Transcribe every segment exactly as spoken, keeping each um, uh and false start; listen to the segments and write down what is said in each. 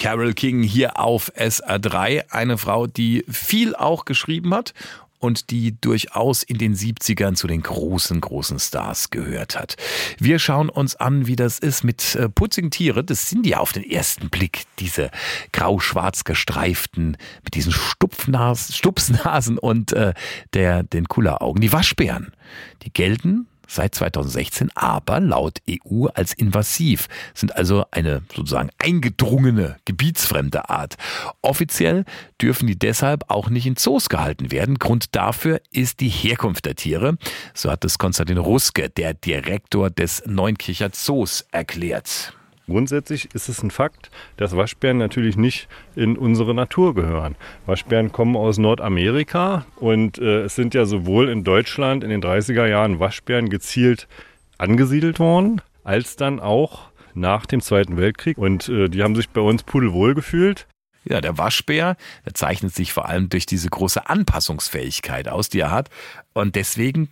Carole King hier auf S R drei. Eine Frau, die viel auch geschrieben hat und die durchaus in den siebzigern zu den großen, großen Stars gehört hat. Wir schauen uns an, wie das ist mit äh, putzigen Tieren. Das sind ja auf den ersten Blick diese grau-schwarz gestreiften, mit diesen Stupfnas, Stupsnasen und äh, der, den Kulleraugen. Die Waschbären, die gelten seit zweitausendsechzehn aber laut E U als invasiv, sind also eine sozusagen eingedrungene, gebietsfremde Art. Offiziell dürfen die deshalb auch nicht in Zoos gehalten werden. Grund dafür ist die Herkunft der Tiere. So hat es Konstantin Ruske, der Direktor des Neunkircher Zoos, erklärt. Grundsätzlich ist es ein Fakt, dass Waschbären natürlich nicht in unsere Natur gehören. Waschbären kommen aus Nordamerika und äh, es sind ja sowohl in Deutschland in den dreißiger Jahren Waschbären gezielt angesiedelt worden, als dann auch nach dem Zweiten Weltkrieg. Und äh, die haben sich bei uns pudelwohl gefühlt. Ja, der Waschbär, der zeichnet sich vor allem durch diese große Anpassungsfähigkeit aus, die er hat. Und deswegen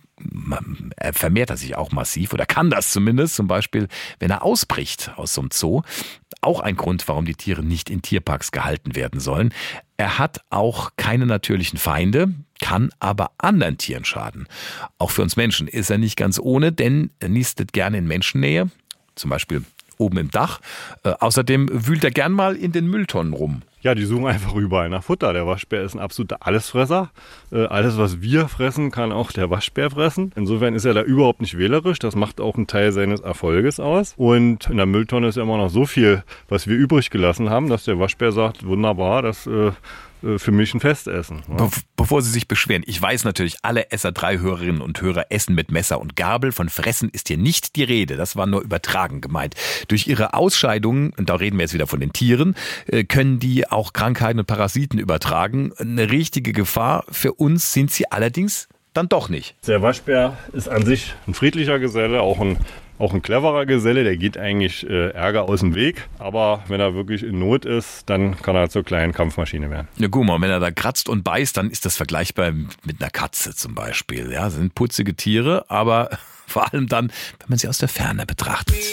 er vermehrt er sich auch massiv oder kann das zumindest, zum Beispiel, wenn er ausbricht aus so einem Zoo. Auch ein Grund, warum die Tiere nicht in Tierparks gehalten werden sollen. Er hat auch keine natürlichen Feinde, kann aber anderen Tieren schaden. Auch für uns Menschen ist er nicht ganz ohne, denn er nistet gerne in Menschennähe, zum Beispiel oben im Dach. Äh, außerdem wühlt er gern mal in den Mülltonnen rum. Ja, die suchen einfach überall nach Futter. Der Waschbär ist ein absoluter Allesfresser. Äh, alles, was wir fressen, kann auch der Waschbär fressen. Insofern ist er da überhaupt nicht wählerisch. Das macht auch einen Teil seines Erfolges aus. Und in der Mülltonne ist ja immer noch so viel, was wir übrig gelassen haben, dass der Waschbär sagt, wunderbar, das äh, für mich ein Festessen. Ja. Be- bevor Sie sich beschweren, ich weiß natürlich, alle S R drei Hörerinnen und Hörer essen mit Messer und Gabel. Von Fressen ist hier nicht die Rede. Das war nur übertragen gemeint. Durch ihre Ausscheidungen, und da reden wir jetzt wieder von den Tieren, können die auch Krankheiten und Parasiten übertragen. Eine richtige Gefahr für uns sind sie allerdings dann doch nicht. Der Waschbär ist an sich ein friedlicher Geselle, auch ein Auch ein cleverer Geselle, der geht eigentlich äh, Ärger aus dem Weg. Aber wenn er wirklich in Not ist, dann kann er zur kleinen Kampfmaschine werden. Ja, guck mal, wenn er da kratzt und beißt, dann ist das vergleichbar mit einer Katze zum Beispiel. Ja, das sind putzige Tiere, aber vor allem dann, wenn man sie aus der Ferne betrachtet.